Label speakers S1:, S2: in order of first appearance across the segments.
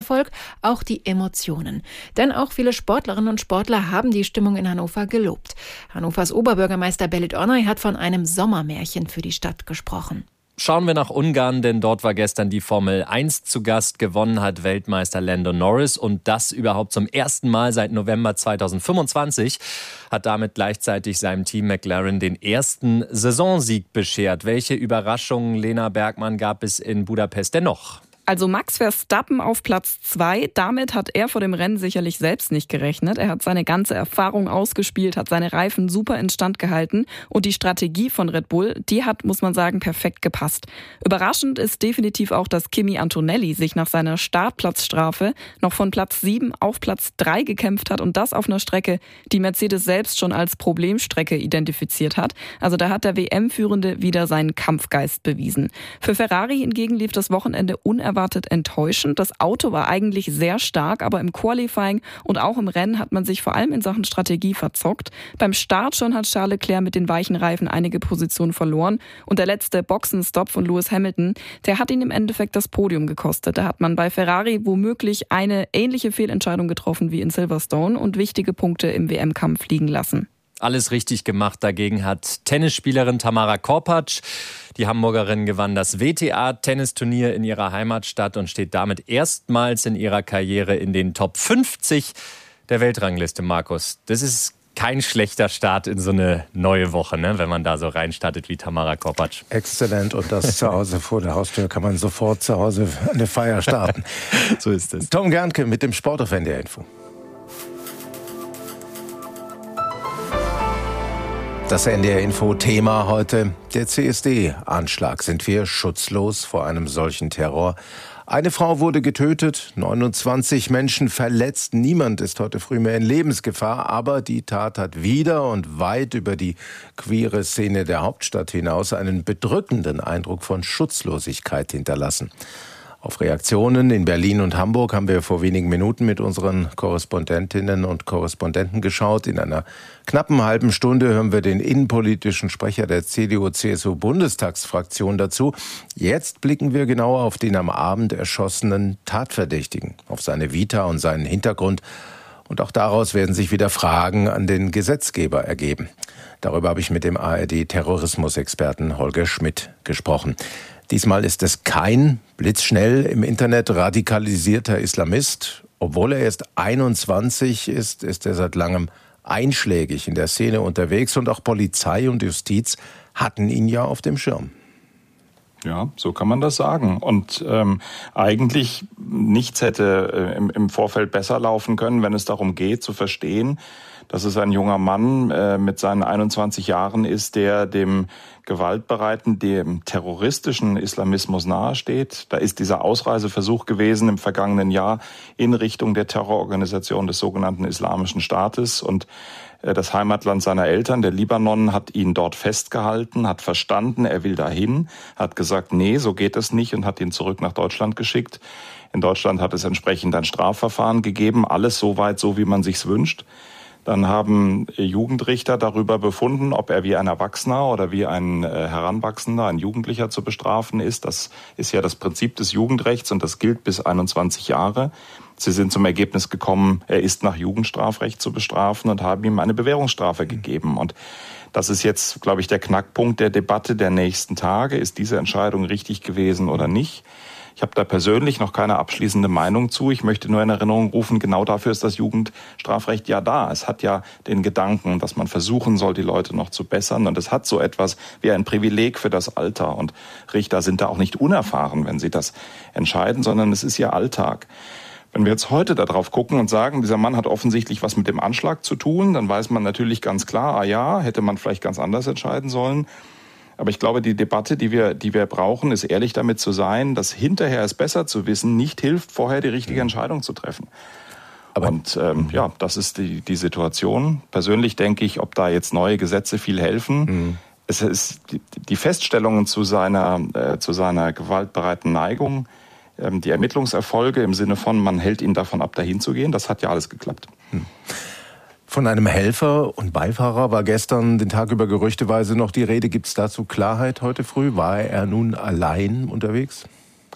S1: Erfolg auch die Emotionen. Denn auch viele Sportlerinnen und Sportler haben die Stimmung in Hannover gelobt. Hannovers Oberbürgermeister Belit Onay hat von einem Sommermärchen für die Stadt gesprochen.
S2: Schauen wir nach Ungarn, denn dort war gestern die Formel 1 zu Gast. Gewonnen hat Weltmeister Lando Norris und das überhaupt zum ersten Mal seit November 2025. Hat damit gleichzeitig seinem Team McLaren den ersten Saisonsieg beschert. Welche Überraschungen, Lena Bergmann, gab es in Budapest denn noch?
S3: Also Max Verstappen auf Platz 2, damit hat er vor dem Rennen sicherlich selbst nicht gerechnet. Er hat seine ganze Erfahrung ausgespielt, hat seine Reifen super instand gehalten und die Strategie von Red Bull, die hat, muss man sagen, perfekt gepasst. Überraschend ist definitiv auch, dass Kimi Antonelli sich nach seiner Startplatzstrafe noch von Platz 7 auf Platz 3 gekämpft hat und das auf einer Strecke, die Mercedes selbst schon als Problemstrecke identifiziert hat. Also da hat der WM-Führende wieder seinen Kampfgeist bewiesen. Für Ferrari hingegen lief das Wochenende unerwartet enttäuschend. Das Auto war eigentlich sehr stark, aber im Qualifying und auch im Rennen hat man sich vor allem in Sachen Strategie verzockt. Beim Start schon hat Charles Leclerc mit den weichen Reifen einige Positionen verloren und der letzte Boxenstopp von Lewis Hamilton, der hat ihn im Endeffekt das Podium gekostet. Da hat man bei Ferrari womöglich eine ähnliche Fehlentscheidung getroffen wie in Silverstone und wichtige Punkte im WM-Kampf liegen lassen.
S2: Alles richtig gemacht. Dagegen hat Tennisspielerin Tamara Korpatsch. Die Hamburgerin gewann das WTA-Tennisturnier in ihrer Heimatstadt und steht damit erstmals in ihrer Karriere in den Top 50 der Weltrangliste, Markus. Das ist kein schlechter Start in so eine neue Woche, ne? Wenn man da so reinstartet wie Tamara Korpatsch.
S4: Exzellent. Und das zu Hause vor der Haustür kann man sofort zu Hause eine Feier starten.
S2: So ist es.
S4: Tom Gernke mit dem Sport auf NDR Info. Das NDR-Info-Thema heute, der CSD-Anschlag. Sind wir schutzlos vor einem solchen Terror? Eine Frau wurde getötet, 29 Menschen verletzt. Niemand ist heute früh mehr in Lebensgefahr. Aber die Tat hat wieder und weit über die queere Szene der Hauptstadt hinaus einen bedrückenden Eindruck von Schutzlosigkeit hinterlassen. Auf Reaktionen in Berlin und Hamburg haben wir vor wenigen Minuten mit unseren Korrespondentinnen und Korrespondenten geschaut. In einer knappen halben Stunde hören wir den innenpolitischen Sprecher der CDU-CSU-Bundestagsfraktion dazu. Jetzt blicken wir genauer auf den am Abend erschossenen Tatverdächtigen, auf seine Vita und seinen Hintergrund. Und auch daraus werden sich wieder Fragen an den Gesetzgeber ergeben. Darüber habe ich mit dem ARD-Terrorismusexperten Holger Schmidt gesprochen. Diesmal ist es kein blitzschnell im Internet radikalisierter Islamist. Obwohl er erst 21 ist, ist er seit langem einschlägig in der Szene unterwegs und auch Polizei und Justiz hatten ihn ja auf dem Schirm.
S5: Ja, so kann man das sagen. Und eigentlich nichts hätte im Vorfeld besser laufen können, wenn es darum geht zu verstehen, dass es ein junger Mann mit seinen 21 Jahren ist, der dem gewaltbereiten, dem terroristischen Islamismus nahesteht. Da ist dieser Ausreiseversuch gewesen im vergangenen Jahr in Richtung der Terrororganisation des sogenannten Islamischen Staates. Und das Heimatland seiner Eltern, der Libanon, hat ihn dort festgehalten, hat verstanden, er will dahin, hat gesagt, nee, so geht es nicht und hat ihn zurück nach Deutschland geschickt. In Deutschland hat es entsprechend ein Strafverfahren gegeben, alles soweit so, wie man sich's wünscht. Dann haben Jugendrichter darüber befunden, ob er wie ein Erwachsener oder wie ein Heranwachsender, ein Jugendlicher zu bestrafen ist. Das ist ja das Prinzip des Jugendrechts und das gilt bis 21 Jahre. Sie sind zum Ergebnis gekommen, er ist nach Jugendstrafrecht zu bestrafen und haben ihm eine Bewährungsstrafe gegeben. Und das ist jetzt, glaube ich, der Knackpunkt der Debatte der nächsten Tage. Ist diese Entscheidung richtig gewesen oder nicht? Ich habe da persönlich noch keine abschließende Meinung zu. Ich möchte nur in Erinnerung rufen, genau dafür ist das Jugendstrafrecht ja da. Es hat ja den Gedanken, dass man versuchen soll, die Leute noch zu bessern. Und es hat so etwas wie ein Privileg für das Alter. Und Richter sind da auch nicht unerfahren, wenn sie das entscheiden, sondern es ist ihr Alltag. Wenn wir jetzt heute darauf gucken und sagen, dieser Mann hat offensichtlich was mit dem Anschlag zu tun, dann weiß man natürlich ganz klar, hätte man vielleicht ganz anders entscheiden sollen. Aber ich glaube, die Debatte, die wir brauchen, ist ehrlich damit zu sein, dass hinterher es besser zu wissen nicht hilft, vorher die richtige Entscheidung zu treffen. Und das ist die Situation. Persönlich denke ich, ob da jetzt neue Gesetze viel helfen. Es ist die Feststellungen zu seiner gewaltbereiten Neigung, die Ermittlungserfolge im Sinne von, man hält ihn davon ab, dahin zu gehen, das hat ja alles geklappt.
S4: Von einem Helfer und Beifahrer war gestern den Tag über gerüchteweise noch die Rede. Gibt es dazu Klarheit heute früh? War er nun allein unterwegs?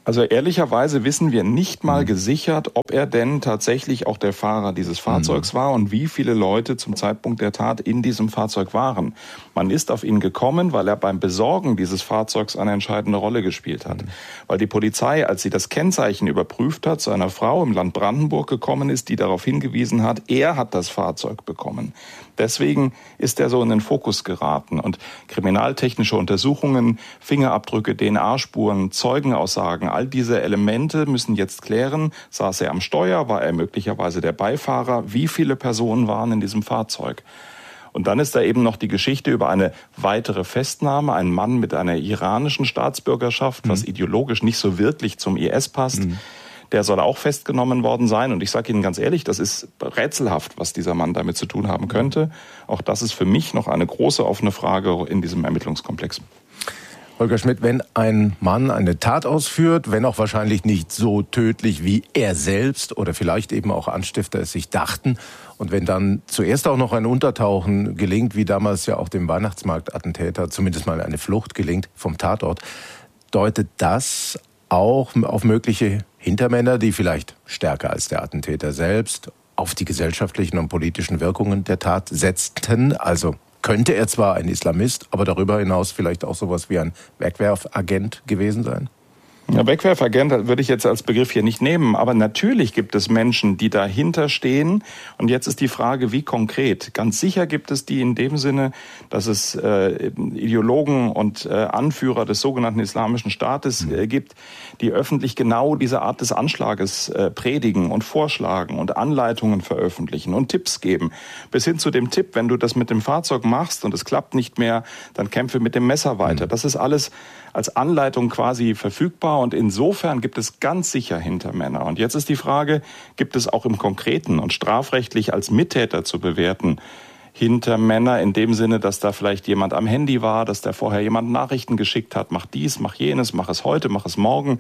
S5: Also ehrlicherweise wissen wir nicht mal gesichert, ob er denn tatsächlich auch der Fahrer dieses Fahrzeugs war und wie viele Leute zum Zeitpunkt der Tat in diesem Fahrzeug waren. Man ist auf ihn gekommen, weil er beim Besorgen dieses Fahrzeugs eine entscheidende Rolle gespielt hat. Weil die Polizei, als sie das Kennzeichen überprüft hat, zu einer Frau im Land Brandenburg gekommen ist, die darauf hingewiesen hat, er hat das Fahrzeug bekommen. Deswegen ist er so in den Fokus geraten. Und kriminaltechnische Untersuchungen, Fingerabdrücke, DNA-Spuren, Zeugenaussagen, all diese Elemente müssen jetzt klären. Saß er am Steuer? War er möglicherweise der Beifahrer? Wie viele Personen waren in diesem Fahrzeug? Und dann ist da eben noch die Geschichte über eine weitere Festnahme. Ein Mann mit einer iranischen Staatsbürgerschaft, was ideologisch nicht so wirklich zum IS passt. Der soll auch festgenommen worden sein. Und ich sage Ihnen ganz ehrlich, das ist rätselhaft, was dieser Mann damit zu tun haben könnte. Auch das ist für mich noch eine große offene Frage in diesem Ermittlungskomplex.
S4: Holger Schmidt, wenn ein Mann eine Tat ausführt, wenn auch wahrscheinlich nicht so tödlich wie er selbst oder vielleicht eben auch Anstifter es sich dachten, und wenn dann zuerst auch noch ein Untertauchen gelingt, wie damals ja auch dem Weihnachtsmarktattentäter, zumindest mal eine Flucht gelingt vom Tatort, deutet das auch auf mögliche Hintermänner, die vielleicht stärker als der Attentäter selbst auf die gesellschaftlichen und politischen Wirkungen der Tat setzten? Also könnte er zwar ein Islamist, aber darüber hinaus vielleicht auch sowas wie ein Wegwerfagent gewesen sein?
S5: Ja, Wegwerfagent würde ich jetzt als Begriff hier nicht nehmen, aber natürlich gibt es Menschen, die dahinter stehen. Und jetzt ist die Frage, wie konkret. Ganz sicher gibt es die in dem Sinne, dass es Ideologen und Anführer des sogenannten Islamischen Staates gibt, die öffentlich genau diese Art des Anschlages predigen und vorschlagen und Anleitungen veröffentlichen und Tipps geben. Bis hin zu dem Tipp, wenn du das mit dem Fahrzeug machst und es klappt nicht mehr, dann kämpfe mit dem Messer weiter. Das ist alles als Anleitung quasi verfügbar und insofern gibt es ganz sicher Hintermänner. Und jetzt ist die Frage, gibt es auch im Konkreten und strafrechtlich als Mittäter zu bewerten Hintermänner in dem Sinne, dass da vielleicht jemand am Handy war, dass da vorher jemand Nachrichten geschickt hat, mach dies, mach jenes, mach es heute, mach es morgen.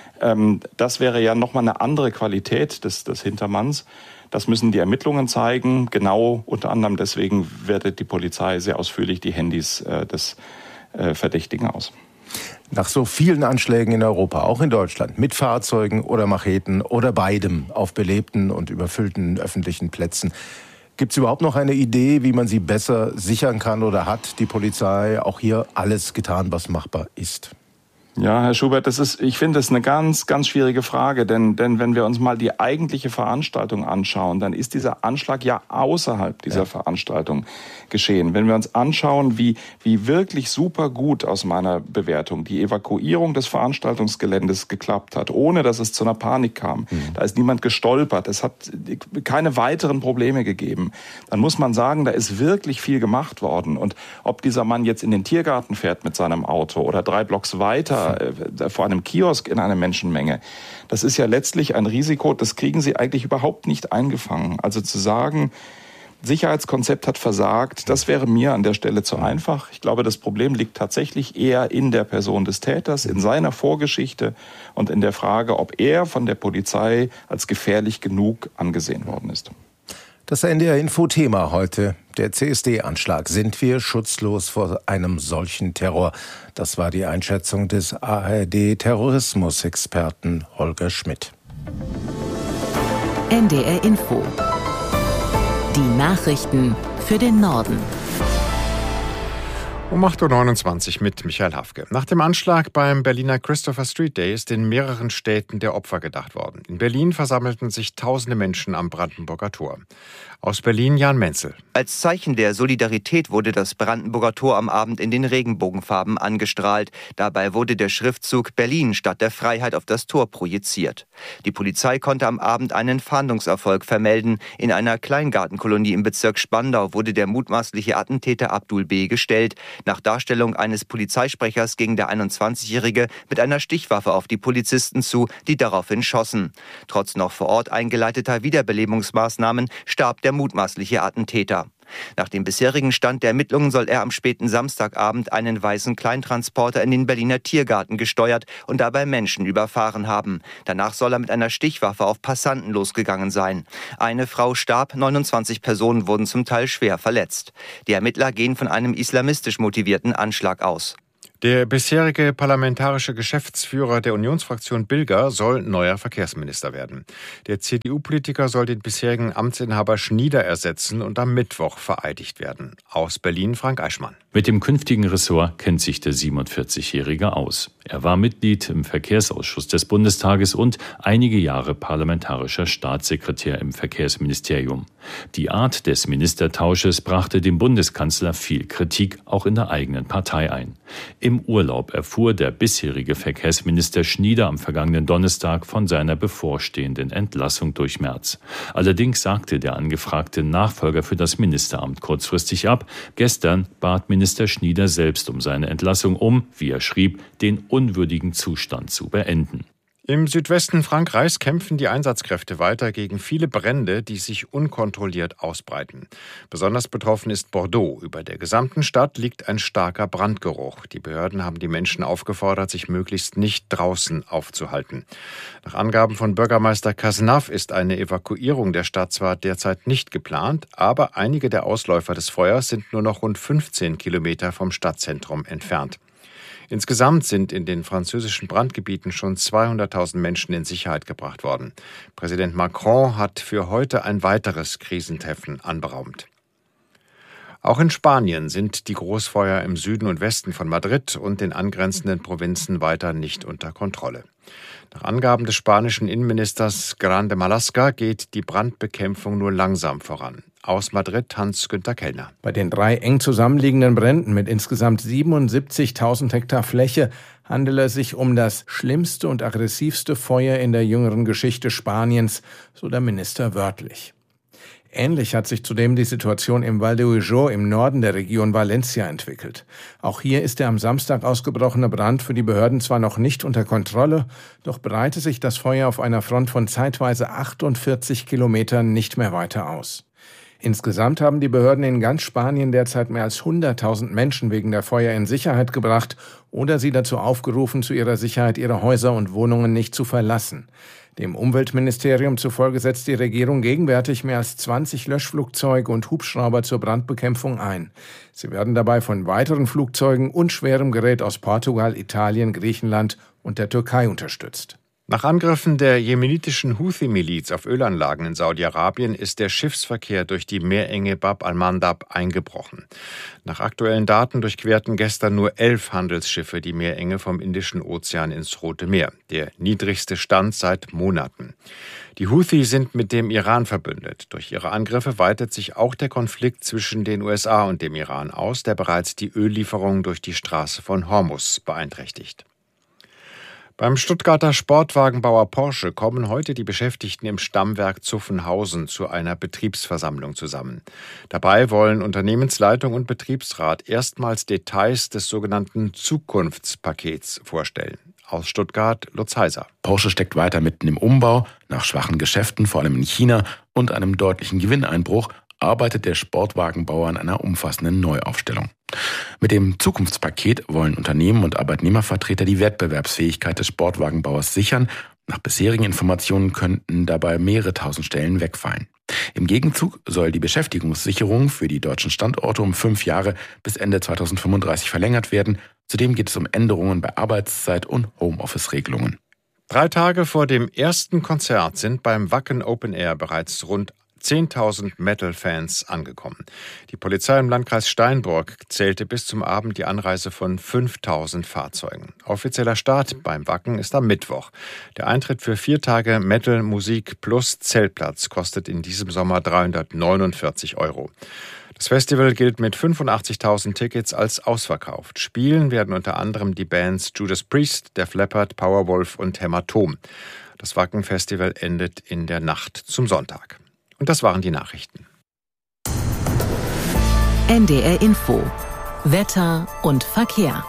S5: Das wäre ja nochmal eine andere Qualität des Hintermanns. Das müssen die Ermittlungen zeigen. Genau unter anderem deswegen wertet die Polizei sehr ausführlich die Handys des Verdächtigen aus.
S4: Nach so vielen Anschlägen in Europa, auch in Deutschland, mit Fahrzeugen oder Macheten oder beidem auf belebten und überfüllten öffentlichen Plätzen, gibt es überhaupt noch eine Idee, wie man sie besser sichern kann, oder hat die Polizei auch hier alles getan, was machbar ist?
S5: Ja, Herr Schubert, ich finde das eine ganz, ganz schwierige Frage, denn wenn wir uns mal die eigentliche Veranstaltung anschauen, dann ist dieser Anschlag ja außerhalb dieser Veranstaltung geschehen. Wenn wir uns anschauen, wie wirklich super gut aus meiner Bewertung die Evakuierung des Veranstaltungsgeländes geklappt hat, ohne dass es zu einer Panik kam, da ist niemand gestolpert, es hat keine weiteren Probleme gegeben, dann muss man sagen, da ist wirklich viel gemacht worden. Und ob dieser Mann jetzt in den Tiergarten fährt mit seinem Auto oder 3 Blocks weiter vor einem Kiosk in einer Menschenmenge, das ist ja letztlich ein Risiko, das kriegen Sie eigentlich überhaupt nicht eingefangen. Also zu sagen, Sicherheitskonzept hat versagt, das wäre mir an der Stelle zu einfach. Ich glaube, das Problem liegt tatsächlich eher in der Person des Täters, in seiner Vorgeschichte und in der Frage, ob er von der Polizei als gefährlich genug angesehen worden ist.
S4: Das NDR-Info-Thema heute, der CSD-Anschlag. Sind wir schutzlos vor einem solchen Terror? Das war die Einschätzung des ARD-Terrorismusexperten Holger Schmidt.
S6: NDR-Info. Die Nachrichten für den Norden.
S7: Um 8.29 Uhr mit Michael Hafke. Nach dem Anschlag beim Berliner Christopher Street Day ist in mehreren Städten der Opfer gedacht worden. In Berlin versammelten sich tausende Menschen am Brandenburger Tor. Aus Berlin Jan Menzel.
S8: Als Zeichen der Solidarität wurde das Brandenburger Tor am Abend in den Regenbogenfarben angestrahlt. Dabei wurde der Schriftzug Berlin statt der Freiheit auf das Tor projiziert. Die Polizei konnte am Abend einen Fahndungserfolg vermelden. In einer Kleingartenkolonie im Bezirk Spandau wurde der mutmaßliche Attentäter Abdul B. gestellt. Nach Darstellung eines Polizeisprechers ging der 21-Jährige mit einer Stichwaffe auf die Polizisten zu, die daraufhin schossen. Trotz noch vor Ort eingeleiteter Wiederbelebungsmaßnahmen starb der mutmaßliche Attentäter. Nach dem bisherigen Stand der Ermittlungen soll er am späten Samstagabend einen weißen Kleintransporter in den Berliner Tiergarten gesteuert und dabei Menschen überfahren haben. Danach soll er mit einer Stichwaffe auf Passanten losgegangen sein. Eine Frau starb, 29 Personen wurden zum Teil schwer verletzt. Die Ermittler gehen von einem islamistisch motivierten Anschlag aus.
S7: Der bisherige parlamentarische Geschäftsführer der Unionsfraktion Bilger soll neuer Verkehrsminister werden. Der CDU-Politiker soll den bisherigen Amtsinhaber Schnieder ersetzen und am Mittwoch vereidigt werden. Aus Berlin Frank Eichmann.
S9: Mit dem künftigen Ressort kennt sich der 47-Jährige aus. Er war Mitglied im Verkehrsausschuss des Bundestages und einige Jahre parlamentarischer Staatssekretär im Verkehrsministerium. Die Art des Ministertausches brachte dem Bundeskanzler viel Kritik, auch in der eigenen Partei ein. Im Urlaub erfuhr der bisherige Verkehrsminister Schnieder am vergangenen Donnerstag von seiner bevorstehenden Entlassung durch Merz. Allerdings sagte der angefragte Nachfolger für das Ministeramt kurzfristig ab. Gestern bat Minister Schnieder selbst um seine Entlassung, um, wie er schrieb, den unwürdigen Zustand zu beenden.
S7: Im Südwesten Frankreichs kämpfen die Einsatzkräfte weiter gegen viele Brände, die sich unkontrolliert ausbreiten. Besonders betroffen ist Bordeaux. Über der gesamten Stadt liegt ein starker Brandgeruch. Die Behörden haben die Menschen aufgefordert, sich möglichst nicht draußen aufzuhalten. Nach Angaben von Bürgermeister Cazenave ist eine Evakuierung der Stadt zwar derzeit nicht geplant, aber einige der Ausläufer des Feuers sind nur noch rund 15 Kilometer vom Stadtzentrum entfernt. Insgesamt sind in den französischen Brandgebieten schon 200.000 Menschen in Sicherheit gebracht worden. Präsident Macron hat für heute ein weiteres Krisentreffen anberaumt. Auch in Spanien sind die Großfeuer im Süden und Westen von Madrid und den angrenzenden Provinzen weiter nicht unter Kontrolle. Nach Angaben des spanischen Innenministers Grande Marlaska geht die Brandbekämpfung nur langsam voran. Aus Madrid Hans-Günther Kellner.
S10: Bei den 3 eng zusammenliegenden Bränden mit insgesamt 77.000 Hektar Fläche handelt es sich um das schlimmste und aggressivste Feuer in der jüngeren Geschichte Spaniens, so der Minister wörtlich. Ähnlich hat sich zudem die Situation im Val d'Ujo im Norden der Region Valencia entwickelt. Auch hier ist der am Samstag ausgebrochene Brand für die Behörden zwar noch nicht unter Kontrolle, doch breitet sich das Feuer auf einer Front von zeitweise 48 Kilometern nicht mehr weiter aus. Insgesamt haben die Behörden in ganz Spanien derzeit mehr als 100.000 Menschen wegen der Feuer in Sicherheit gebracht oder sie dazu aufgerufen, zu ihrer Sicherheit ihre Häuser und Wohnungen nicht zu verlassen. Dem Umweltministerium zufolge setzt die Regierung gegenwärtig mehr als 20 Löschflugzeuge und Hubschrauber zur Brandbekämpfung ein. Sie werden dabei von weiteren Flugzeugen und schwerem Gerät aus Portugal, Italien, Griechenland und der Türkei unterstützt.
S7: Nach Angriffen der jemenitischen Houthi-Miliz auf Ölanlagen in Saudi-Arabien ist der Schiffsverkehr durch die Meerenge Bab al-Mandab eingebrochen. Nach aktuellen Daten durchquerten gestern nur 11 Handelsschiffe die Meerenge vom Indischen Ozean ins Rote Meer, der niedrigste Stand seit Monaten. Die Houthi sind mit dem Iran verbündet. Durch ihre Angriffe weitet sich auch der Konflikt zwischen den USA und dem Iran aus, der bereits die Öllieferungen durch die Straße von Hormuz beeinträchtigt. Beim Stuttgarter Sportwagenbauer Porsche kommen heute die Beschäftigten im Stammwerk Zuffenhausen zu einer Betriebsversammlung zusammen. Dabei wollen Unternehmensleitung und Betriebsrat erstmals Details des sogenannten Zukunftspakets vorstellen. Aus Stuttgart Lutz Heiser.
S11: Porsche steckt weiter mitten im Umbau. Nach schwachen Geschäften, vor allem in China, und einem deutlichen Gewinneinbruch arbeitet der Sportwagenbauer an einer umfassenden Neuaufstellung. Mit dem Zukunftspaket wollen Unternehmen und Arbeitnehmervertreter die Wettbewerbsfähigkeit des Sportwagenbauers sichern. Nach bisherigen Informationen könnten dabei mehrere tausend Stellen wegfallen. Im Gegenzug soll die Beschäftigungssicherung für die deutschen Standorte um 5 Jahre bis Ende 2035 verlängert werden. Zudem geht es um Änderungen bei Arbeitszeit und Homeoffice-Regelungen.
S7: 3 Tage vor dem ersten Konzert sind beim Wacken Open Air bereits rund 10.000 Metal-Fans angekommen. Die Polizei im Landkreis Steinburg zählte bis zum Abend die Anreise von 5.000 Fahrzeugen. Offizieller Start beim Wacken ist am Mittwoch. Der Eintritt für 4 Tage Metal, Musik plus Zeltplatz kostet in diesem Sommer 349 €. Das Festival gilt mit 85.000 Tickets als ausverkauft. Spielen werden unter anderem die Bands Judas Priest, Def Leppard, Powerwolf und Hämatom. Das Wacken-Festival endet in der Nacht zum Sonntag. Und das waren die Nachrichten.
S6: NDR Info. Wetter und Verkehr.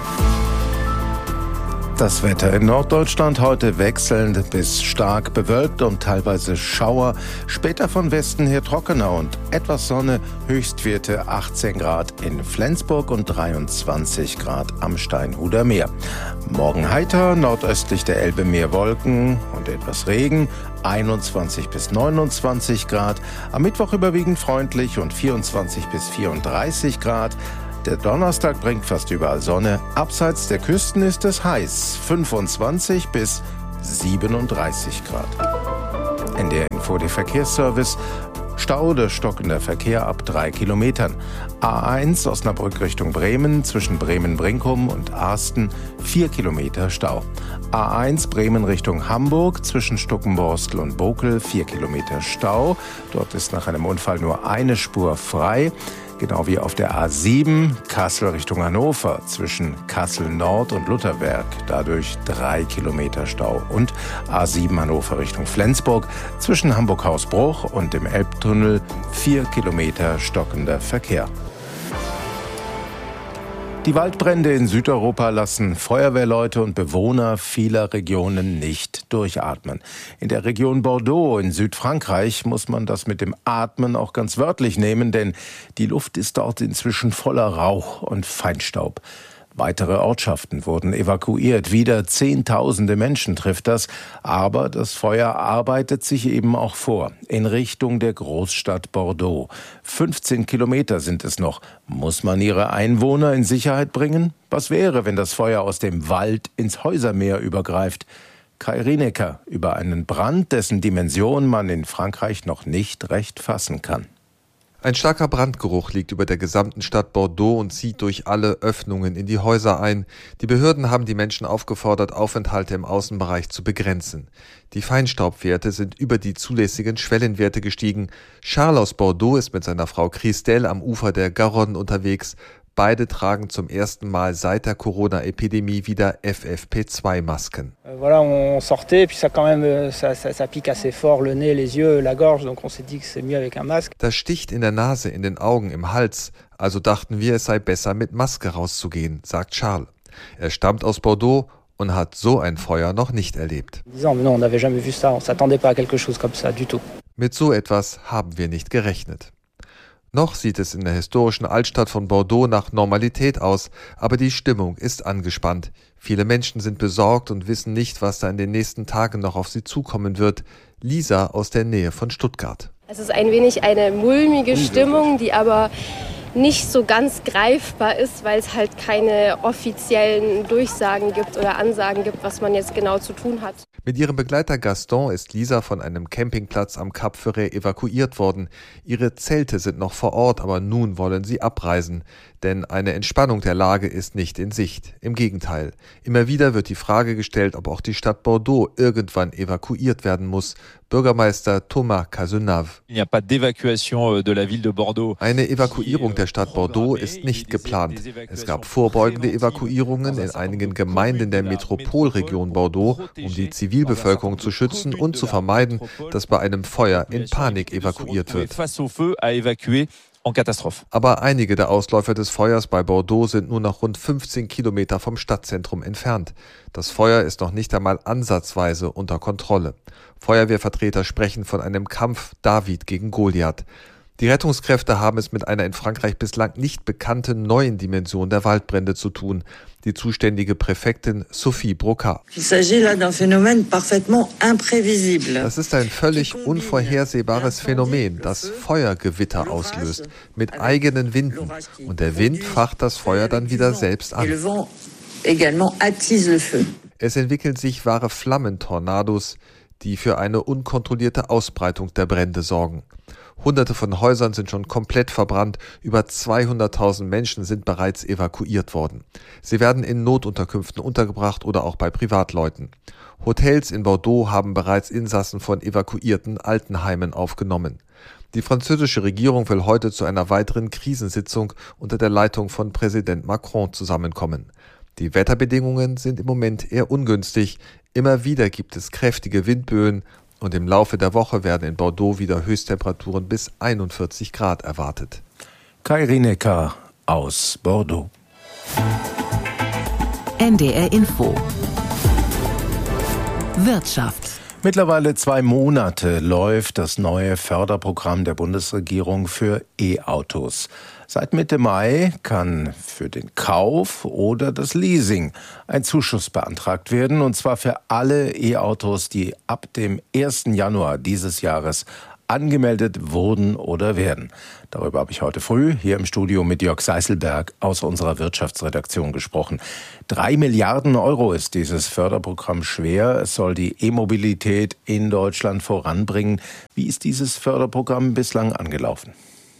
S4: Das Wetter in Norddeutschland heute wechselnd bis stark bewölkt und teilweise Schauer. Später von Westen her trockener und etwas Sonne. Höchstwerte 18 Grad in Flensburg und 23 Grad am Steinhuder Meer. Morgen heiter, nordöstlich der Elbe mehr Wolken und etwas Regen. 21 bis 29 Grad. Am Mittwoch überwiegend freundlich und 24 bis 34 Grad. Der Donnerstag bringt fast überall Sonne. Abseits der Küsten ist es heiß, 25 bis 37 Grad. NDR Info, der Verkehrsservice. Stau oder stockender Verkehr ab 3 Kilometern. A1 Osnabrück Richtung Bremen, zwischen Bremen-Brinkum und Arsten 4 Kilometer Stau. A1 Bremen Richtung Hamburg, zwischen Stuckenborstel und Bokel 4 Kilometer Stau. Dort ist nach einem Unfall nur eine Spur frei. Genau wie auf der A7 Kassel Richtung Hannover, zwischen Kassel Nord und Lutherberg, dadurch 3 Kilometer Stau. Und A7 Hannover Richtung Flensburg, zwischen Hamburg-Hausbruch und dem Elbtunnel 4 Kilometer stockender Verkehr. Die Waldbrände in Südeuropa lassen Feuerwehrleute und Bewohner vieler Regionen nicht durchatmen. In der Region Bordeaux in Südfrankreich muss man das mit dem Atmen auch ganz wörtlich nehmen, denn die Luft ist dort inzwischen voller Rauch und Feinstaub. Weitere Ortschaften wurden evakuiert. Wieder Zehntausende Menschen trifft das. Aber das Feuer arbeitet sich eben auch vor. In Richtung der Großstadt Bordeaux. 15 Kilometer sind es noch. Muss man ihre Einwohner in Sicherheit bringen? Was wäre, wenn das Feuer aus dem Wald ins Häusermeer übergreift? Kai Rinecker über einen Brand, dessen Dimension man in Frankreich noch nicht recht fassen kann.
S12: Ein starker Brandgeruch liegt über der gesamten Stadt Bordeaux und zieht durch alle Öffnungen in die Häuser ein. Die Behörden haben die Menschen aufgefordert, Aufenthalte im Außenbereich zu begrenzen. Die Feinstaubwerte sind über die zulässigen Schwellenwerte gestiegen. Charles aus Bordeaux ist mit seiner Frau Christelle am Ufer der Garonne unterwegs. Beide tragen zum ersten Mal seit der Corona-Epidemie wieder FFP2-Masken.
S13: Voilà, on sortait, puis ça pique assez fort le nez, les yeux, la gorge, donc on s'est dit que c'est mieux avec un masque.
S12: Das sticht in der Nase, in den Augen, im Hals. Also dachten wir, es sei besser, mit Maske rauszugehen, sagt Charles. Er stammt aus Bordeaux und hat so ein Feuer noch nicht erlebt. Mit so etwas haben wir nicht gerechnet. Noch sieht es in der historischen Altstadt von Bordeaux nach Normalität aus, aber die Stimmung ist angespannt. Viele Menschen sind besorgt und wissen nicht, was da in den nächsten Tagen noch auf sie zukommen wird. Lisa aus der Nähe von Stuttgart.
S14: Es ist ein wenig eine mulmige Stimmung, die aber nicht so ganz greifbar ist, weil es halt keine offiziellen Durchsagen gibt oder Ansagen gibt, was man jetzt genau zu tun hat.
S12: Mit ihrem Begleiter Gaston ist Lisa von einem Campingplatz am Cap Ferret evakuiert worden. Ihre Zelte sind noch vor Ort, aber nun wollen sie abreisen. Denn eine Entspannung der Lage ist nicht in Sicht. Im Gegenteil. Immer wieder wird die Frage gestellt, ob auch die Stadt Bordeaux irgendwann evakuiert werden muss. Bürgermeister Thomas Cazenave. Eine Evakuierung der Stadt Bordeaux ist nicht geplant. Es gab vorbeugende Evakuierungen in einigen Gemeinden der Metropolregion Bordeaux, um die Zivilbevölkerung zu schützen und zu vermeiden, dass bei einem Feuer in Panik evakuiert wird. Aber einige der Ausläufer des Feuers bei Bordeaux sind nur noch rund 15 Kilometer vom Stadtzentrum entfernt. Das Feuer ist noch nicht einmal ansatzweise unter Kontrolle. Feuerwehrvertreter sprechen von einem Kampf David gegen Goliath. Die Rettungskräfte haben es mit einer in Frankreich bislang nicht bekannten neuen Dimension der Waldbrände zu tun. Die zuständige Präfektin Sophie Brocard. Das ist ein völlig unvorhersehbares Phänomen, das Feuergewitter auslöst, mit eigenen Winden. Und der Wind facht das Feuer dann wieder selbst an. Es entwickeln sich wahre Flammentornados, die für eine unkontrollierte Ausbreitung der Brände sorgen. Hunderte von Häusern sind schon komplett verbrannt, über 200.000 Menschen sind bereits evakuiert worden. Sie werden in Notunterkünften untergebracht oder auch bei Privatleuten. Hotels in Bordeaux haben bereits Insassen von evakuierten Altenheimen aufgenommen. Die französische Regierung will heute zu einer weiteren Krisensitzung unter der Leitung von Präsident Macron zusammenkommen. Die Wetterbedingungen sind im Moment eher ungünstig. Immer wieder gibt es kräftige Windböen. Und im Laufe der Woche werden in Bordeaux wieder Höchsttemperaturen bis 41 Grad erwartet.
S4: Kai Rinecker aus Bordeaux.
S6: NDR Info. Wirtschaft.
S4: Mittlerweile 2 Monate läuft das neue Förderprogramm der Bundesregierung für E-Autos. Seit Mitte Mai kann für den Kauf oder das Leasing ein Zuschuss beantragt werden, und zwar für alle E-Autos, die ab dem 1. Januar dieses Jahres angemeldet wurden oder werden. Darüber habe ich heute früh hier im Studio mit Jörg Seißelberg aus unserer Wirtschaftsredaktion gesprochen. 3 Milliarden Euro ist dieses Förderprogramm schwer. Es soll die E-Mobilität in Deutschland voranbringen. Wie ist dieses Förderprogramm bislang angelaufen?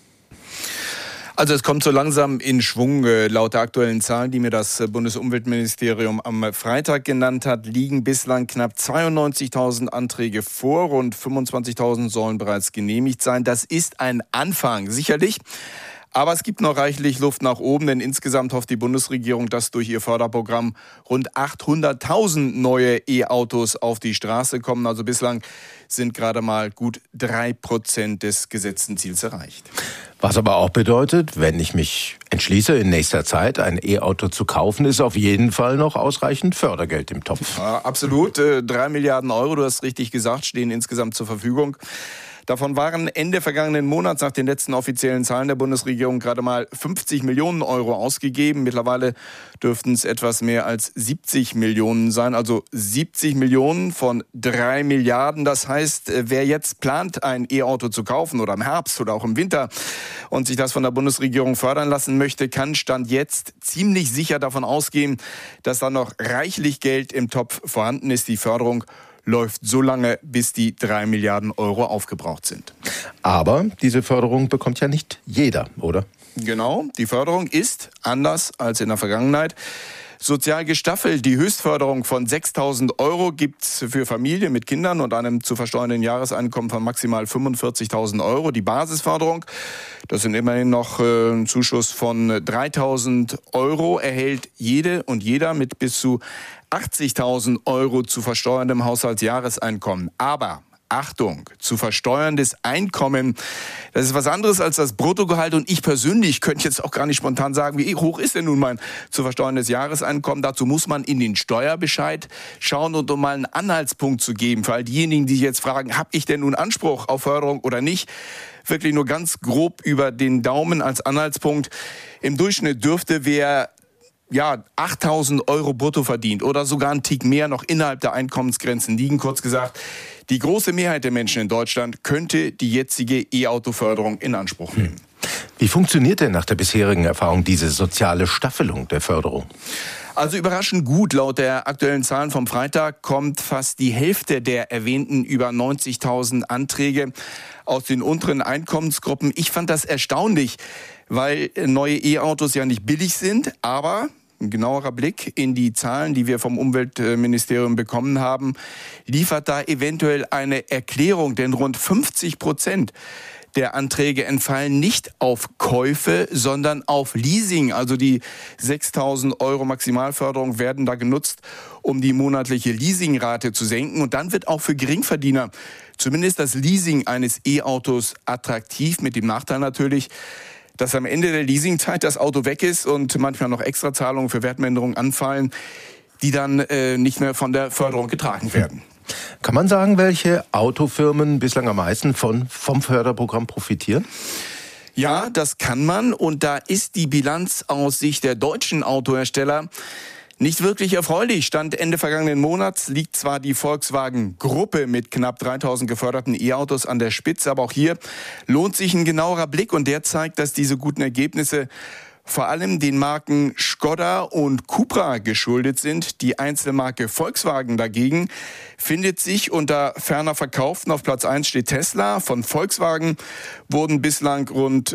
S15: Also es kommt so langsam in Schwung. Laut der aktuellen Zahlen, die mir das Bundesumweltministerium am Freitag genannt hat, liegen bislang knapp 92.000 Anträge vor. Rund 25.000 sollen bereits genehmigt sein. Das ist ein Anfang, sicherlich. Aber es gibt noch reichlich Luft nach oben, denn insgesamt hofft die Bundesregierung, dass durch ihr Förderprogramm rund 800.000 neue E-Autos auf die Straße kommen. Also bislang sind gerade mal gut 3% des gesetzten Ziels erreicht.
S4: Was aber auch bedeutet, wenn ich mich entschließe, in nächster Zeit ein E-Auto zu kaufen, ist auf jeden Fall noch ausreichend Fördergeld im Topf.
S15: Ja, absolut. 3 Milliarden Euro, du hast richtig gesagt, stehen insgesamt zur Verfügung. Davon waren Ende vergangenen Monats nach den letzten offiziellen Zahlen der Bundesregierung gerade mal 50 Millionen Euro ausgegeben. Mittlerweile dürften es etwas mehr als 70 Millionen sein. Also 70 Millionen von 3 Milliarden. Das heißt, wer jetzt plant, ein E-Auto zu kaufen oder im Herbst oder auch im Winter und sich das von der Bundesregierung fördern lassen möchte, kann Stand jetzt ziemlich sicher davon ausgehen, dass da noch reichlich Geld im Topf vorhanden ist. Die Förderung läuft so lange, bis die 3 Milliarden Euro aufgebraucht sind.
S4: Aber diese Förderung bekommt ja nicht jeder, oder?
S15: Genau, die Förderung ist, anders als in der Vergangenheit, sozial gestaffelt. Die Höchstförderung von 6.000 Euro gibt's für Familien mit Kindern und einem zu versteuernden Jahreseinkommen von maximal 45.000 Euro. Die Basisförderung, das sind immerhin noch ein Zuschuss von 3.000 Euro, erhält jede und jeder mit bis zu 80.000 Euro zu versteuerndem Haushaltsjahreseinkommen. Aber Achtung, zu versteuerndes Einkommen, das ist was anderes als das Bruttogehalt. Und ich persönlich könnte jetzt auch gar nicht spontan sagen, wie hoch ist denn nun mein zu versteuerndes Jahreseinkommen. Dazu muss man in den Steuerbescheid schauen und um mal einen Anhaltspunkt zu geben. Für all diejenigen, die jetzt fragen, habe ich denn nun Anspruch auf Förderung oder nicht? Wirklich nur ganz grob über den Daumen als Anhaltspunkt. Im Durchschnitt dürfte wer 8.000 Euro brutto verdient oder sogar einen Tick mehr noch innerhalb der Einkommensgrenzen liegen. Kurz gesagt, die große Mehrheit der Menschen in Deutschland könnte die jetzige E-Auto-Förderung in Anspruch nehmen.
S4: Wie funktioniert denn nach der bisherigen Erfahrung diese soziale Staffelung der Förderung?
S15: Also überraschend gut. Laut der aktuellen Zahlen vom Freitag kommt fast die Hälfte der erwähnten über 90.000 Anträge aus den unteren Einkommensgruppen. Ich fand das erstaunlich, weil neue E-Autos ja nicht billig sind, aber ein genauerer Blick in die Zahlen, die wir vom Umweltministerium bekommen haben, liefert da eventuell eine Erklärung, denn rund 50% der Anträge entfallen nicht auf Käufe, sondern auf Leasing. Also die 6.000 Euro Maximalförderung werden da genutzt, um die monatliche Leasingrate zu senken. Und dann wird auch für Geringverdiener zumindest das Leasing eines E-Autos attraktiv, mit dem Nachteil natürlich, dass am Ende der Leasingzeit das Auto weg ist und manchmal noch Extrazahlungen für Wertminderung anfallen, die dann nicht mehr von der Förderung getragen werden.
S4: Kann man sagen, welche Autofirmen bislang am meisten vom Förderprogramm profitieren?
S15: Ja, das kann man. Und da ist die Bilanz aus Sicht der deutschen Autohersteller nicht wirklich erfreulich. Stand Ende vergangenen Monats liegt zwar die Volkswagen-Gruppe mit knapp 3.000 geförderten E-Autos an der Spitze, aber auch hier lohnt sich ein genauerer Blick und der zeigt, dass diese guten Ergebnisse vor allem den Marken Skoda und Cupra geschuldet sind. Die Einzelmarke Volkswagen dagegen findet sich unter ferner Verkauften. Auf Platz 1 steht Tesla. Von Volkswagen wurden bislang rund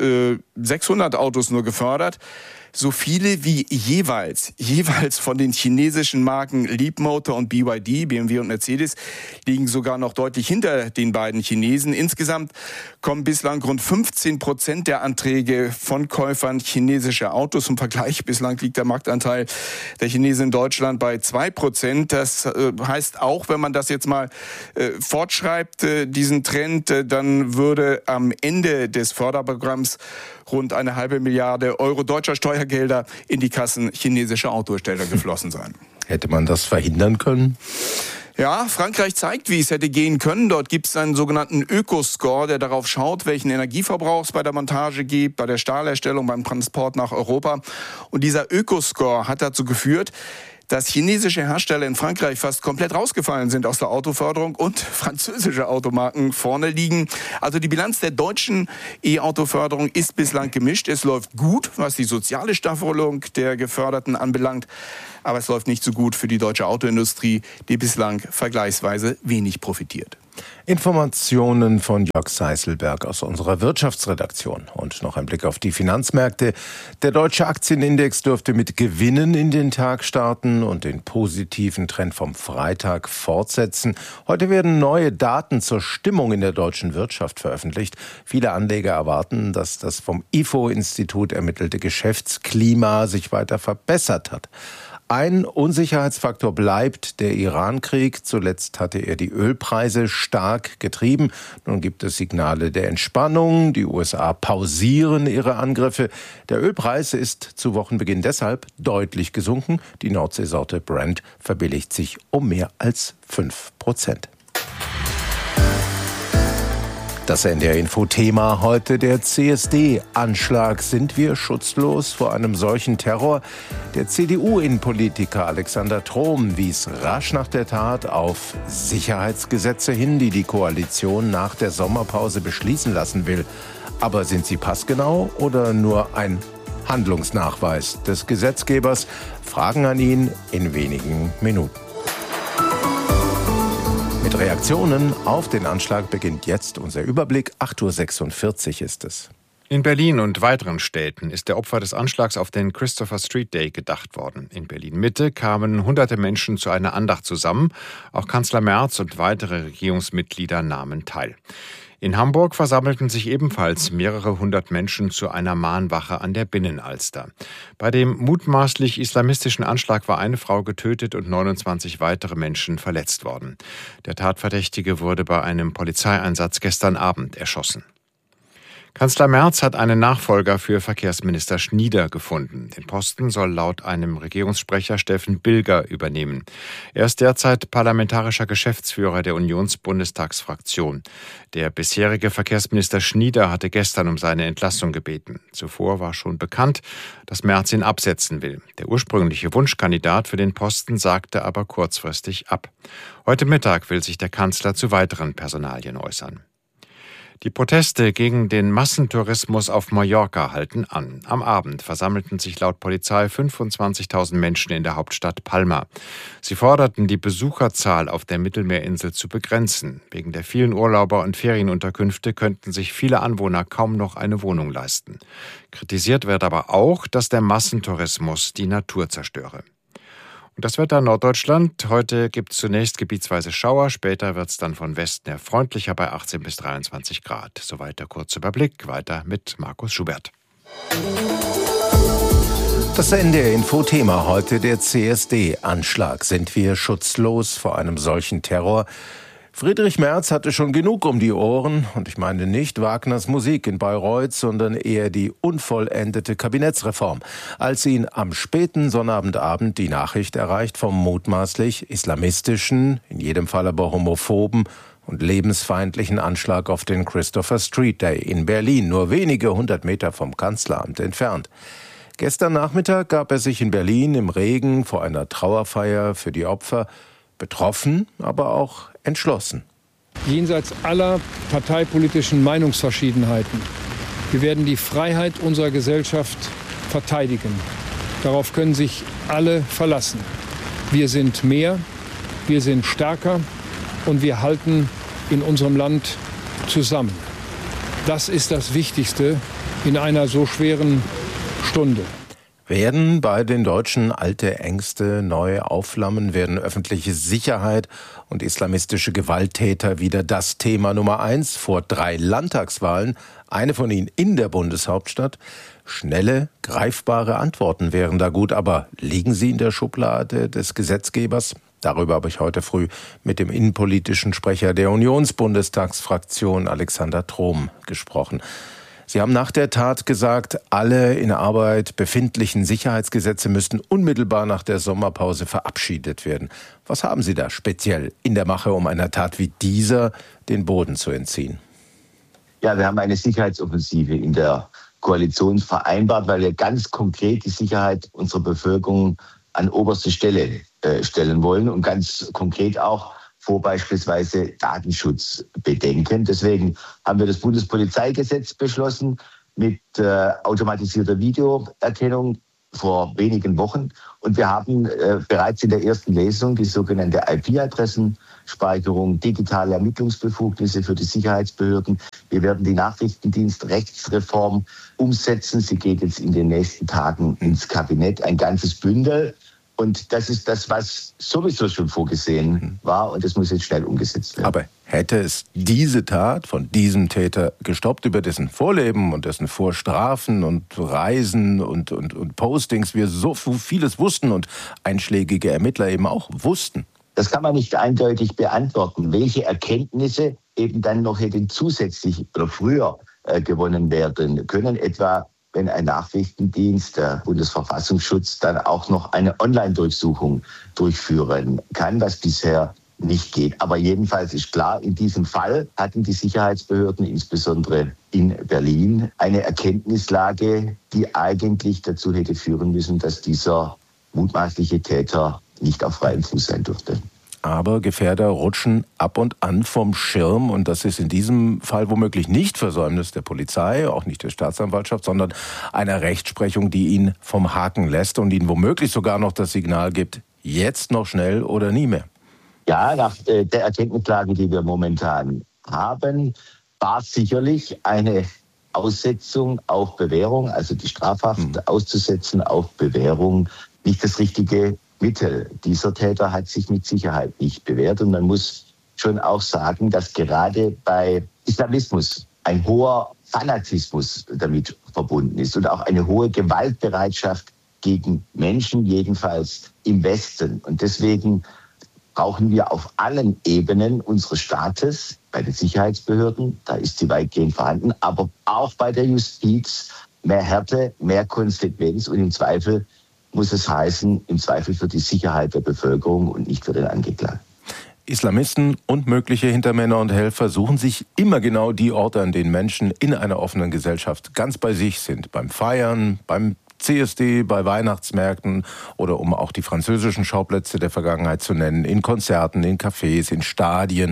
S15: 600 Autos nur gefördert. So viele wie jeweils von den chinesischen Marken Leapmotor und BYD, BMW und Mercedes, liegen sogar noch deutlich hinter den beiden Chinesen. Insgesamt kommen bislang rund 15% der Anträge von Käufern chinesischer Autos. Im Vergleich bislang liegt der Marktanteil der Chinesen in Deutschland bei 2%. Das heißt auch, wenn man das jetzt mal fortschreibt, diesen Trend, dann würde am Ende des Förderprogramms rund 1,5 Milliarde Euro deutscher Steuergelder in die Kassen chinesischer Autohersteller geflossen sein.
S4: Hätte man das verhindern können?
S15: Ja, Frankreich zeigt, wie es hätte gehen können. Dort gibt es einen sogenannten Ökoscore, der darauf schaut, welchen Energieverbrauch es bei der Montage gibt, bei der Stahlherstellung, beim Transport nach Europa. Und dieser Ökoscore hat dazu geführt, dass chinesische Hersteller in Frankreich fast komplett rausgefallen sind aus der Autoförderung und französische Automarken vorne liegen. Also die Bilanz der deutschen E-Auto-Förderung ist bislang gemischt. Es läuft gut, was die soziale Staffelung der Geförderten anbelangt. Aber es läuft nicht so gut für die deutsche Autoindustrie, die bislang vergleichsweise wenig profitiert.
S4: Informationen von Jörg Seiselberg aus unserer Wirtschaftsredaktion. Und noch ein Blick auf die Finanzmärkte. Der deutsche Aktienindex dürfte mit Gewinnen in den Tag starten und den positiven Trend vom Freitag fortsetzen. Heute werden neue Daten zur Stimmung in der deutschen Wirtschaft veröffentlicht. Viele Anleger erwarten, dass das vom IFO-Institut ermittelte Geschäftsklima sich weiter verbessert hat. Ein Unsicherheitsfaktor bleibt der Iran-Krieg. Zuletzt hatte er die Ölpreise stark getrieben. Nun gibt es Signale der Entspannung. Die USA pausieren ihre Angriffe. Der Ölpreis ist zu Wochenbeginn deshalb deutlich gesunken. Die Nordseesorte Brent verbilligt sich um mehr als 5%. Das NDR-Info-Thema heute: der CSD-Anschlag. Sind wir schutzlos vor einem solchen Terror? Der CDU-Innenpolitiker Alexander Trom wies rasch nach der Tat auf Sicherheitsgesetze hin, die die Koalition nach der Sommerpause beschließen lassen will. Aber sind sie passgenau oder nur ein Handlungsnachweis des Gesetzgebers? Fragen an ihn in wenigen Minuten. Mit Reaktionen auf den Anschlag beginnt jetzt unser Überblick. 8:46 Uhr ist es.
S7: In Berlin und weiteren Städten ist der Opfer des Anschlags auf den Christopher Street Day gedacht worden. In Berlin-Mitte kamen hunderte Menschen zu einer Andacht zusammen. Auch Kanzler Merz und weitere Regierungsmitglieder nahmen teil. In Hamburg versammelten sich ebenfalls mehrere hundert Menschen zu einer Mahnwache an der Binnenalster. Bei dem mutmaßlich islamistischen Anschlag war eine Frau getötet und 29 weitere Menschen verletzt worden. Der Tatverdächtige wurde bei einem Polizeieinsatz gestern Abend erschossen. Kanzler Merz hat einen Nachfolger für Verkehrsminister Schnieder gefunden. Den Posten soll laut einem Regierungssprecher Steffen Bilger übernehmen. Er ist derzeit parlamentarischer Geschäftsführer der Unionsbundestagsfraktion. Der bisherige Verkehrsminister Schnieder hatte gestern um seine Entlassung gebeten. Zuvor war schon bekannt, dass Merz ihn absetzen will. Der ursprüngliche Wunschkandidat für den Posten sagte aber kurzfristig ab. Heute Mittag will sich der Kanzler zu weiteren Personalien äußern. Die Proteste gegen den Massentourismus auf Mallorca halten an. Am Abend versammelten sich laut Polizei 25.000 Menschen in der Hauptstadt Palma. Sie forderten, die Besucherzahl auf der Mittelmeerinsel zu begrenzen. Wegen der vielen Urlauber und Ferienunterkünfte könnten sich viele Anwohner kaum noch eine Wohnung leisten. Kritisiert wird aber auch, dass der Massentourismus die Natur zerstöre. Und das Wetter in Norddeutschland. Heute gibt es zunächst gebietsweise Schauer, später wird es dann von Westen her freundlicher bei 18 bis 23 Grad. Soweit der kurze Überblick. Weiter mit Markus Schubert.
S4: Das NDR-Info-Thema heute: der CSD-Anschlag. Sind wir schutzlos vor einem solchen Terror? Friedrich Merz hatte schon genug um die Ohren, und ich meine nicht Wagners Musik in Bayreuth, sondern eher die unvollendete Kabinettsreform, als ihn am späten Sonnabendabend die Nachricht erreicht vom mutmaßlich islamistischen, in jedem Fall aber homophoben und lebensfeindlichen Anschlag auf den Christopher Street Day in Berlin, nur wenige 100 Meter vom Kanzleramt entfernt. Gestern Nachmittag gab er sich in Berlin im Regen vor einer Trauerfeier für die Opfer, betroffen, aber auch entschlossen.
S16: Jenseits aller parteipolitischen Meinungsverschiedenheiten. Wir werden die Freiheit unserer Gesellschaft verteidigen. Darauf können sich alle verlassen. Wir sind mehr, wir sind stärker und wir halten in unserem Land zusammen. Das ist das Wichtigste in einer so schweren Stunde.
S4: Werden bei den Deutschen alte Ängste neu aufflammen? Werden öffentliche Sicherheit und islamistische Gewalttäter wieder das Thema Nummer 1 vor 3 Landtagswahlen? Eine von ihnen in der Bundeshauptstadt? Schnelle, greifbare Antworten wären da gut, aber liegen sie in der Schublade des Gesetzgebers? Darüber habe ich heute früh mit dem innenpolitischen Sprecher der Unionsbundestagsfraktion Alexander Trom gesprochen. Sie haben nach der Tat gesagt, alle in Arbeit befindlichen Sicherheitsgesetze müssten unmittelbar nach der Sommerpause verabschiedet werden. Was haben Sie da speziell in der Mache, um einer Tat wie dieser den Boden zu entziehen?
S17: Ja, wir haben eine Sicherheitsoffensive in der Koalition vereinbart, weil wir ganz konkret die Sicherheit unserer Bevölkerung an oberste Stelle stellen wollen und ganz konkret auch vor beispielsweise Datenschutzbedenken. Deswegen haben wir das Bundespolizeigesetz beschlossen mit automatisierter Videoerkennung vor wenigen Wochen. Und wir haben bereits in der ersten Lesung die sogenannte IP-Adressenspeicherung, digitale Ermittlungsbefugnisse für die Sicherheitsbehörden. Wir werden die Nachrichtendienstrechtsreform umsetzen. Sie geht jetzt in den nächsten Tagen ins Kabinett, ein ganzes Bündel. Und das ist das, was sowieso schon vorgesehen war. Und das muss jetzt schnell umgesetzt werden.
S4: Aber hätte es diese Tat von diesem Täter gestoppt, über dessen Vorleben und dessen Vorstrafen und Reisen und Postings wir so vieles wussten und einschlägige Ermittler eben auch wussten?
S17: Das kann man nicht eindeutig beantworten. Welche Erkenntnisse eben dann noch hätten zusätzlich oder früher gewonnen werden können, etwa wenn ein Nachrichtendienst, der Bundesverfassungsschutz, dann auch noch eine Online-Durchsuchung durchführen kann, was bisher nicht geht. Aber jedenfalls ist klar, in diesem Fall hatten die Sicherheitsbehörden, insbesondere in Berlin, eine Erkenntnislage, die eigentlich dazu hätte führen müssen, dass dieser mutmaßliche Täter nicht auf freiem Fuß sein durfte.
S4: Aber Gefährder rutschen ab und an vom Schirm und das ist in diesem Fall womöglich nicht Versäumnis der Polizei, auch nicht der Staatsanwaltschaft, sondern einer Rechtsprechung, die ihn vom Haken lässt und ihn womöglich sogar noch das Signal gibt, jetzt noch schnell oder nie mehr.
S17: Ja, nach der Erkenntnislage, die wir momentan haben, war sicherlich eine Aussetzung auf Bewährung, also die Strafhaft auszusetzen auf Bewährung, nicht das richtige Mittel. Dieser Täter hat sich mit Sicherheit nicht bewährt. Und man muss schon auch sagen, dass gerade bei Islamismus ein hoher Fanatismus damit verbunden ist und auch eine hohe Gewaltbereitschaft gegen Menschen, jedenfalls im Westen. Und deswegen brauchen wir auf allen Ebenen unseres Staates, bei den Sicherheitsbehörden, da ist sie weitgehend vorhanden, aber auch bei der Justiz mehr Härte, mehr Konsequenz und im Zweifel muss es heißen, im Zweifel für die Sicherheit der Bevölkerung und nicht für den Angeklagten.
S4: Islamisten und mögliche Hintermänner und Helfer suchen sich immer genau die Orte, an denen Menschen in einer offenen Gesellschaft ganz bei sich sind. Beim Feiern, beim CSD, bei Weihnachtsmärkten oder um auch die französischen Schauplätze der Vergangenheit zu nennen, in Konzerten, in Cafés, in Stadien.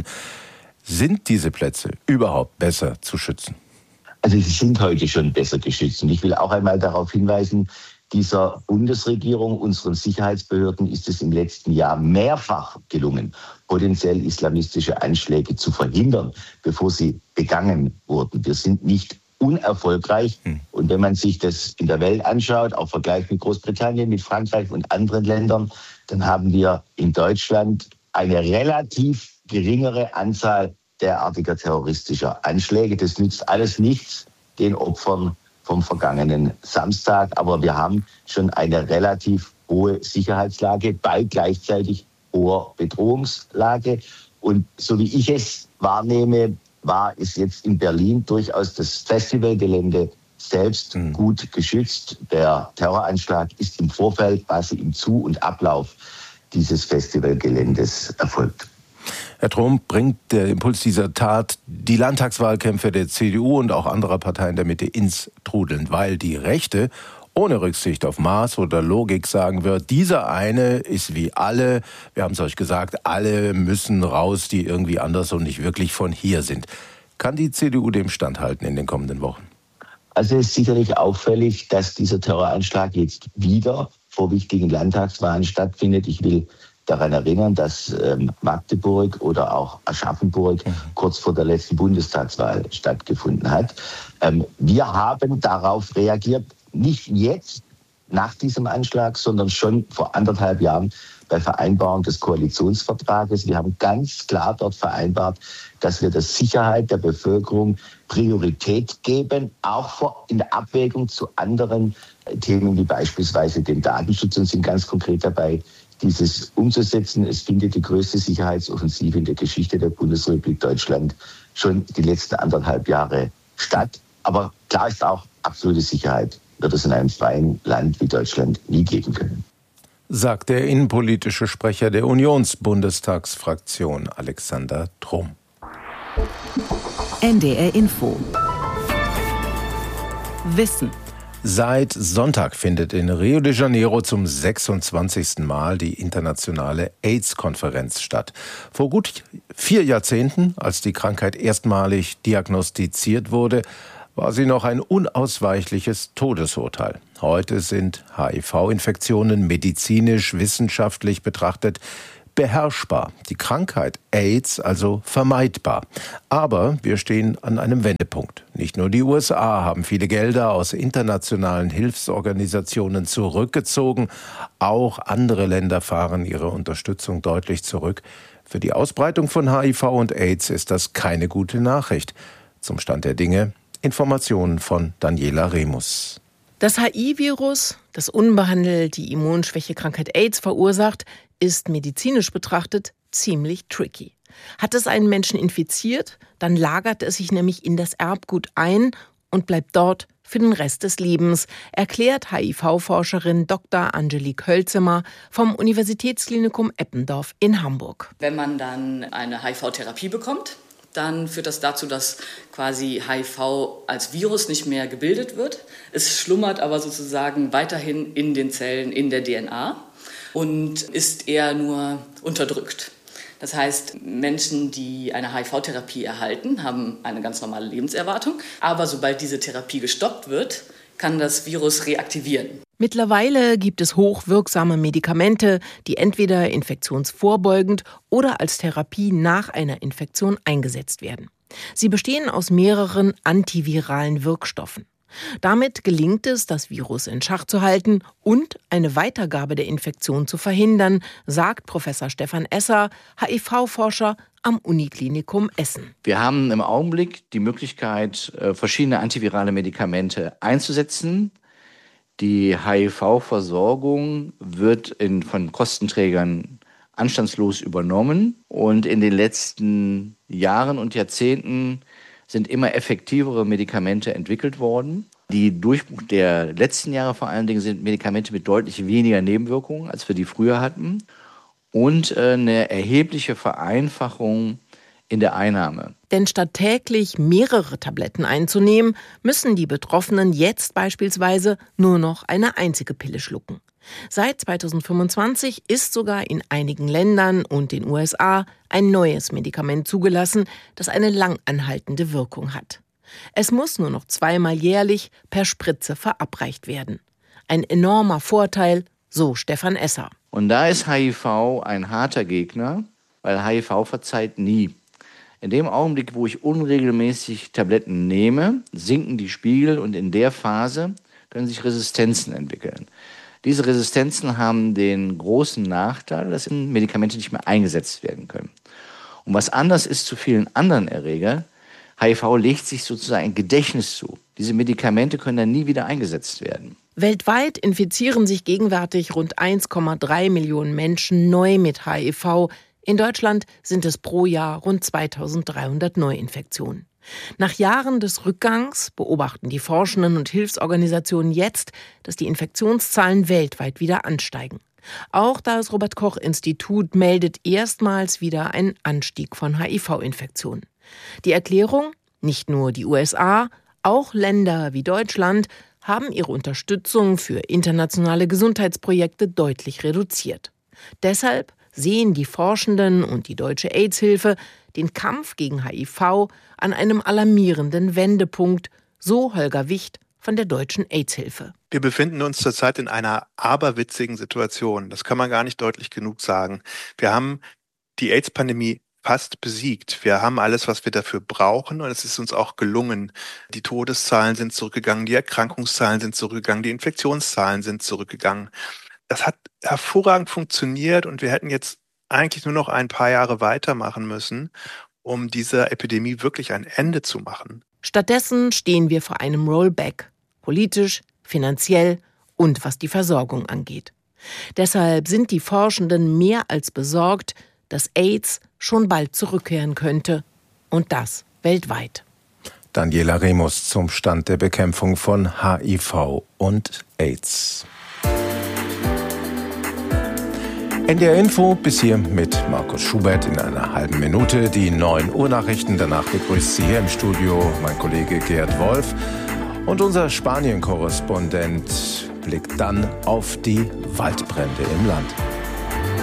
S4: Sind diese Plätze überhaupt besser zu schützen?
S17: Also sie sind heute schon besser geschützt. Und ich will auch einmal darauf hinweisen, dieser Bundesregierung, unseren Sicherheitsbehörden ist es im letzten Jahr mehrfach gelungen, potenziell islamistische Anschläge zu verhindern, bevor sie begangen wurden. Wir sind nicht unerfolgreich. Und wenn man sich das in der Welt anschaut, auch Vergleich mit Großbritannien, mit Frankreich und anderen Ländern, dann haben wir in Deutschland eine relativ geringere Anzahl derartiger terroristischer Anschläge. Das nützt alles nichts den Opfern vom vergangenen Samstag. Aber wir haben schon eine relativ hohe Sicherheitslage bei gleichzeitig hoher Bedrohungslage. Und so wie ich es wahrnehme, ist jetzt in Berlin durchaus das Festivalgelände selbst gut geschützt. Der Terroranschlag ist im Vorfeld, quasi im Zu- und Ablauf dieses Festivalgeländes erfolgt.
S4: Herr Trom, bringt der Impuls dieser Tat die Landtagswahlkämpfe der CDU und auch anderer Parteien der Mitte ins Trudeln, weil die Rechte ohne Rücksicht auf Maß oder Logik sagen wird, dieser eine ist wie alle, wir haben es euch gesagt, alle müssen raus, die irgendwie anders und nicht wirklich von hier sind. Kann die CDU dem standhalten in den kommenden Wochen?
S17: Also es ist sicherlich auffällig, dass dieser Terroranschlag jetzt wieder vor wichtigen Landtagswahlen stattfindet. Ich will daran erinnern, dass Magdeburg oder auch Aschaffenburg kurz vor der letzten Bundestagswahl stattgefunden hat. Wir haben darauf reagiert, nicht jetzt nach diesem Anschlag, sondern schon vor 1,5 Jahren bei Vereinbarung des Koalitionsvertrages. Wir haben ganz klar dort vereinbart, dass wir der Sicherheit der Bevölkerung Priorität geben, auch in der Abwägung zu anderen Themen wie beispielsweise dem Datenschutz und sind ganz konkret dabei, dieses umzusetzen. Es findet die größte Sicherheitsoffensive in der Geschichte der Bundesrepublik Deutschland schon die letzten 1,5 Jahre statt. Aber klar ist auch, absolute Sicherheit wird es in einem freien Land wie Deutschland nie geben können.
S4: Sagt der innenpolitische Sprecher der Unionsbundestagsfraktion Alexander Trom.
S6: NDR Info. Wissen.
S4: Seit Sonntag findet in Rio de Janeiro zum 26. Mal die internationale AIDS-Konferenz statt. Vor gut 4 Jahrzehnten, als die Krankheit erstmalig diagnostiziert wurde, war sie noch ein unausweichliches Todesurteil. Heute sind HIV-Infektionen medizinisch, wissenschaftlich betrachtet beherrschbar. Die Krankheit AIDS also vermeidbar. Aber wir stehen an einem Wendepunkt. Nicht nur die USA haben viele Gelder aus internationalen Hilfsorganisationen zurückgezogen. Auch andere Länder fahren ihre Unterstützung deutlich zurück. Für die Ausbreitung von HIV und AIDS ist das keine gute Nachricht. Zum Stand der Dinge Informationen von Daniela Remus.
S18: Das HIV-Virus, das unbehandelt die Immunschwächekrankheit AIDS verursacht, ist medizinisch betrachtet ziemlich tricky. Hat es einen Menschen infiziert, dann lagert es sich nämlich in das Erbgut ein und bleibt dort für den Rest des Lebens, erklärt HIV-Forscherin Dr. Angelique Hölzemer vom Universitätsklinikum Eppendorf in Hamburg.
S19: Wenn man dann eine HIV-Therapie bekommt, dann führt das dazu, dass quasi HIV als Virus nicht mehr gebildet wird. Es schlummert aber sozusagen weiterhin in den Zellen, in der DNA und ist eher nur unterdrückt. Das heißt, Menschen, die eine HIV-Therapie erhalten, haben eine ganz normale Lebenserwartung. Aber sobald diese Therapie gestoppt wird, kann das Virus reaktivieren.
S18: Mittlerweile gibt es hochwirksame Medikamente, die entweder infektionsvorbeugend oder als Therapie nach einer Infektion eingesetzt werden. Sie bestehen aus mehreren antiviralen Wirkstoffen. Damit gelingt es, das Virus in Schach zu halten und eine Weitergabe der Infektion zu verhindern, sagt Professor Stefan Esser, HIV-Forscher am Uniklinikum Essen.
S20: Wir haben im Augenblick die Möglichkeit, verschiedene antivirale Medikamente einzusetzen. Die HIV-Versorgung wird von Kostenträgern anstandslos übernommen. Und in den letzten Jahren und Jahrzehnten sind immer effektivere Medikamente entwickelt worden. Die Durchbruch der letzten Jahre vor allen Dingen sind Medikamente mit deutlich weniger Nebenwirkungen, als wir die früher hatten. Und eine erhebliche Vereinfachung in der Einnahme.
S18: Denn statt täglich mehrere Tabletten einzunehmen, müssen die Betroffenen jetzt beispielsweise nur noch eine einzige Pille schlucken. Seit 2025 ist sogar in einigen Ländern und den USA ein neues Medikament zugelassen, das eine langanhaltende Wirkung hat. Es muss nur noch 2-mal jährlich per Spritze verabreicht werden. Ein enormer Vorteil, so Stefan Esser.
S20: Und da ist HIV ein harter Gegner, weil HIV verzeiht nie. In dem Augenblick, wo ich unregelmäßig Tabletten nehme, sinken die Spiegel und in der Phase können sich Resistenzen entwickeln. Diese Resistenzen haben den großen Nachteil, dass Medikamente nicht mehr eingesetzt werden können. Und was anders ist zu vielen anderen Erregern, HIV legt sich sozusagen ein Gedächtnis zu. Diese Medikamente können dann nie wieder eingesetzt werden.
S18: Weltweit infizieren sich gegenwärtig rund 1,3 Millionen Menschen neu mit HIV. In Deutschland sind es pro Jahr rund 2300 Neuinfektionen. Nach Jahren des Rückgangs beobachten die Forschenden und Hilfsorganisationen jetzt, dass die Infektionszahlen weltweit wieder ansteigen. Auch das Robert-Koch-Institut meldet erstmals wieder einen Anstieg von HIV-Infektionen. Die Erklärung? Nicht nur die USA, auch Länder wie Deutschland haben ihre Unterstützung für internationale Gesundheitsprojekte deutlich reduziert. Deshalb sehen die Forschenden und die Deutsche AIDS-Hilfe den Kampf gegen HIV an einem alarmierenden Wendepunkt, so Holger Wicht von der Deutschen AIDS-Hilfe.
S21: Wir befinden uns zurzeit in einer aberwitzigen Situation. Das kann man gar nicht deutlich genug sagen. Wir haben die AIDS-Pandemie fast besiegt. Wir haben alles, was wir dafür brauchen, und es ist uns auch gelungen. Die Todeszahlen sind zurückgegangen, die Erkrankungszahlen sind zurückgegangen, die Infektionszahlen sind zurückgegangen. Das hat hervorragend funktioniert und wir hätten jetzt eigentlich nur noch ein paar Jahre weitermachen müssen, um dieser Epidemie wirklich ein Ende zu machen.
S18: Stattdessen stehen wir vor einem Rollback, politisch, finanziell und was die Versorgung angeht. Deshalb sind die Forschenden mehr als besorgt, dass AIDS schon bald zurückkehren könnte. Und das weltweit.
S4: Daniela Remus zum Stand der Bekämpfung von HIV und AIDS. NDR Info bis hier mit Markus Schubert in einer halben Minute. Die 9 Uhr Nachrichten. Danach begrüßt Sie hier im Studio mein Kollege Gerd Wolf. Und unser Spanien-Korrespondent blickt dann auf die Waldbrände im Land.